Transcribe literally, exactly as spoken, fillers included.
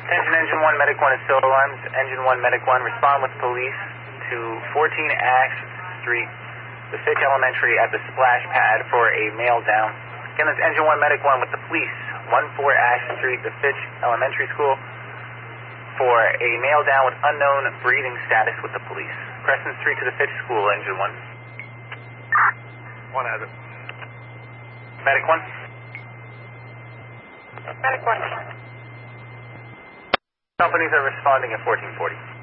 Attention Engine one, Medic one is still alarmed. Engine one, Medic one, respond with police to fourteen Ash Street, the Fitch Elementary at the splash pad for a mail down. Again, that's Engine one, Medic one with the police, fourteen Ash Street, the Fitch Elementary School, for a mail down with unknown breathing status with the police. Crescent Street to the Fitch School, Engine one. One has it. Medic one. Medic one. Companies are responding at fourteen forty.